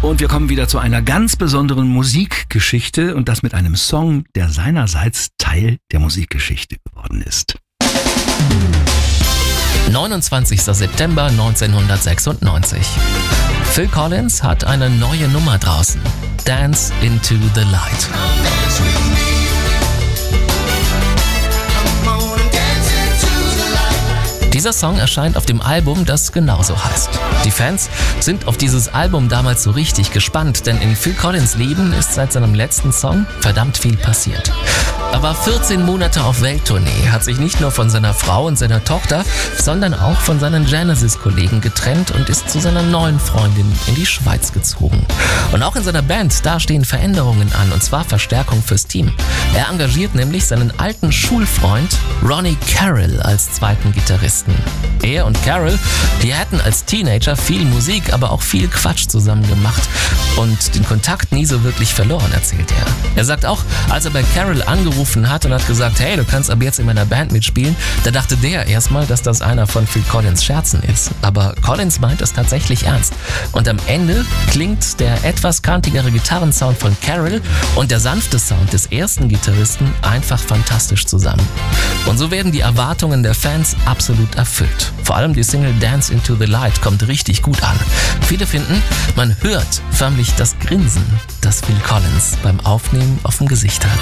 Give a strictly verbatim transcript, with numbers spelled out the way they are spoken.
Und wir kommen wieder zu einer ganz besonderen Musikgeschichte und das mit einem Song, der seinerseits Teil der Musikgeschichte geworden ist. neunundzwanzigster September neunzehnhundertsechsundneunzig. Phil Collins hat eine neue Nummer draußen. Dance into the Light. Dieser Song erscheint auf dem Album, das genauso heißt. Die Fans sind auf dieses Album damals so richtig gespannt, denn in Phil Collins' Leben ist seit seinem letzten Song verdammt viel passiert. Er war vierzehn Monate auf Welttournee, hat sich nicht nur von seiner Frau und seiner Tochter, sondern auch von seinen Genesis-Kollegen getrennt und ist zu seiner neuen Freundin in die Schweiz gezogen. Und auch in seiner Band, da stehen Veränderungen an, und zwar Verstärkung fürs Team. Er engagiert nämlich seinen alten Schulfreund Ronnie Carroll als zweiten Gitarristen. Er und Carroll, die hätten als Teenager viel Musik, aber auch viel Quatsch zusammen gemacht und den Kontakt nie so wirklich verloren, erzählt er. Er sagt auch, als er bei Carroll angerufen hat und hat gesagt, hey, du kannst ab jetzt in meiner Band mitspielen, da dachte der erstmal, dass das einer von Phil Collins Scherzen ist. Aber Collins meint es tatsächlich ernst. Und am Ende klingt der etwas kantigere Gitarrensound von Carroll und der sanfte Sound des ersten Gitarristen einfach fantastisch zusammen. Und so werden die Erwartungen der Fans absolut erfüllt. Vor allem die Single Dance into the Light kommt richtig gut an. Viele finden, man hört förmlich das Grinsen, das Phil Collins beim Aufnehmen auf dem Gesicht hat.